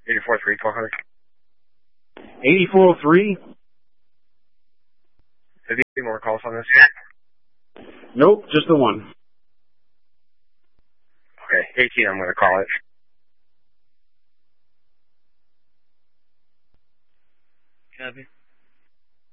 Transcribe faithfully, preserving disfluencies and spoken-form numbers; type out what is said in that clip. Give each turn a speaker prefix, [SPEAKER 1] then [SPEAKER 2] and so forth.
[SPEAKER 1] eighty-four three, twelve hundred.
[SPEAKER 2] eighty-four oh three?
[SPEAKER 1] Have you any more calls on this?
[SPEAKER 2] Nope, just the one.
[SPEAKER 1] Okay, eighteen, I'm going to call it.
[SPEAKER 3] Copy.